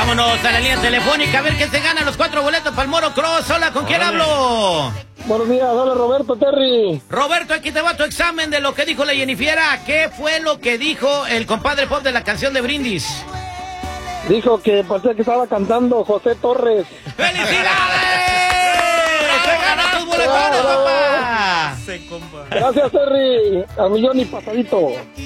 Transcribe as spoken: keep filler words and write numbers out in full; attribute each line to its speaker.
Speaker 1: Vámonos a la línea telefónica a ver qué se gana los cuatro boletos para el Moro Cross. Hola, ¿con quién hablo?
Speaker 2: Buenos días, hola Roberto, Terry.
Speaker 1: Roberto, aquí te va tu examen de lo que dijo la Jennifiera. ¿Qué fue lo que dijo el compadre Pop de la canción de Brindis?
Speaker 2: Dijo que parecía que estaba cantando José Torres.
Speaker 1: ¡Felicidades! ¡Se ganó tus boletones, papá!
Speaker 2: Gracias, Terry. A millón y pasadito.